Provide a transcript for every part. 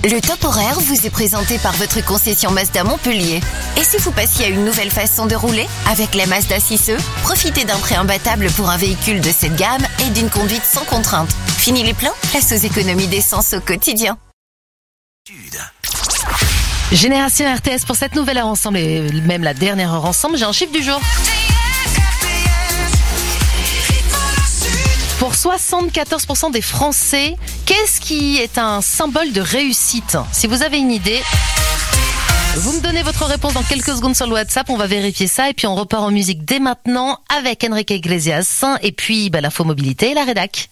Le top horaire vous est présenté par votre concession Mazda Montpellier. Et si vous passiez à une nouvelle façon de rouler? Avec la Mazda 6e, profitez d'un prêt imbattable pour un véhicule de cette gamme et d'une conduite sans contrainte. Fini les plans, place aux économies d'essence au quotidien. Génération RTS pour cette nouvelle heure ensemble et même la dernière heure ensemble. J'ai un chiffre du jour. Pour 74% des Français, qu'est-ce qui est un symbole de réussite? Si vous avez une idée, vous me donnez votre réponse dans quelques secondes sur le WhatsApp. On va vérifier ça et puis on repart en musique dès maintenant avec Enrique Iglesias et puis l'info mobilité et la rédac.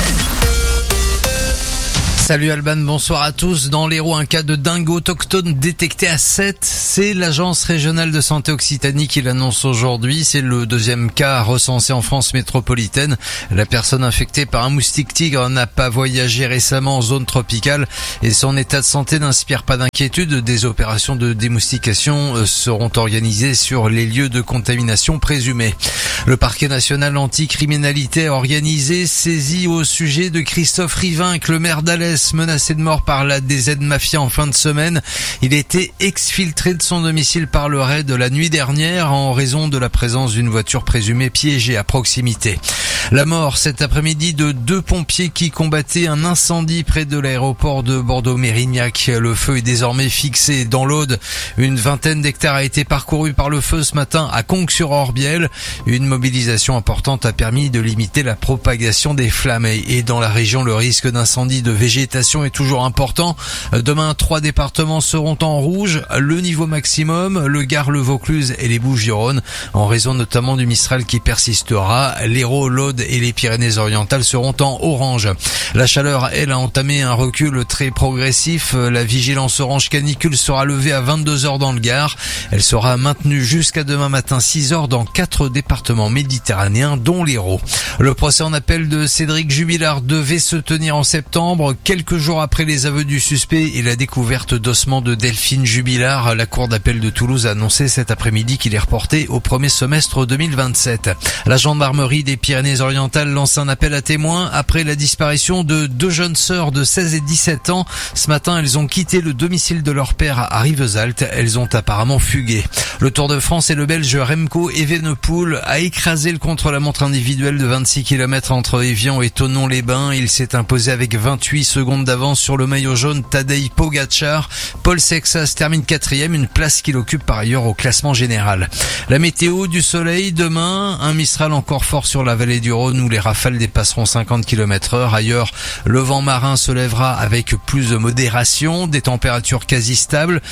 Salut Alban, bonsoir à tous. Dans l'Hérault, un cas de dingo autochtone détecté à 7. C'est l'Agence régionale de santé Occitanie qui l'annonce aujourd'hui. C'est le deuxième cas recensé en France métropolitaine. La personne infectée par un moustique tigre n'a pas voyagé récemment en zone tropicale et son état de santé n'inspire pas d'inquiétude. Des opérations de démoustication seront organisées sur les lieux de contamination présumés. Le parquet national anticriminalité organisé saisi au sujet de Christophe Rivinc, le maire d'Alès, menacé de mort par la DZ Mafia en fin de semaine. Il a été exfiltré de son domicile par le raid de la nuit dernière en raison de la présence d'une voiture présumée piégée à proximité. La mort cet après-midi de 2 pompiers qui combattaient un incendie près de l'aéroport de Bordeaux-Mérignac. Le feu est désormais fixé dans l'Aude. Une vingtaine d'hectares a été parcourue par le feu ce matin à Conques-sur-Orbiel. Une mobilisation importante a permis de limiter la propagation des flammes. Et dans la région, le risque d'incendie de végétation est toujours important. Demain, 3 départements seront en rouge. Le niveau maximum, le Gard, le Vaucluse et les Bouches-du-Rhône, en raison notamment du Mistral qui persistera. L'Hérault, l'Aude et les Pyrénées-Orientales seront en orange. La chaleur, elle, a entamé un recul très progressif. La vigilance orange canicule sera levée à 22h dans le Gard. Elle sera maintenue jusqu'à demain matin 6h dans 4 départements méditerranéens, dont l'Hérault. Le procès en appel de Cédric Jubilard devait se tenir en septembre. Quelques jours après les aveux du suspect et la découverte d'ossements de Delphine Jubilard, la cour d'appel de Toulouse a annoncé cet après-midi qu'il est reporté au premier semestre 2027. La gendarmerie des Pyrénées-Orientales lance un appel à témoins après la disparition de 2 jeunes sœurs de 16 et 17 ans. Ce matin, elles ont quitté le domicile de leur père à Rivesaltes. Elles ont apparemment fugué. Le Tour de France et le Belge Remco Evenepoel a écrasé le contre-la-montre individuel de 26 km entre Évian et Thonon-les-Bains. Il s'est imposé avec 28 secondes d'avance sur le maillot jaune Tadej Pogačar. Paul Sexas termine 4e, une place qu'il occupe par ailleurs au classement général. La météo, du soleil demain, un Mistral encore fort sur la vallée du Rhône où les rafales dépasseront 50 km/h. Ailleurs, le vent marin se lèvera avec plus de modération, des températures quasi stables.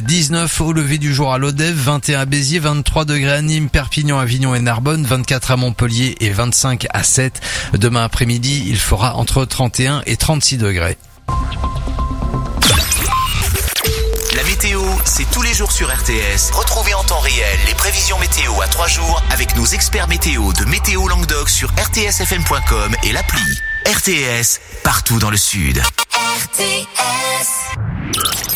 19 au lever du jour à Lodève, 21 à Béziers, 23 degrés à Nîmes, Perpignan, Avignon et Narbonne, 24 à Montpellier et 25 à Sète. Demain après-midi, il fera entre 31 et 36 degrés. La météo, c'est tous les jours sur RTS. Retrouvez en temps réel les prévisions météo à 3 jours avec nos experts météo de Météo Languedoc sur rtsfm.com et l'appli. RTS, partout dans le sud. RTS.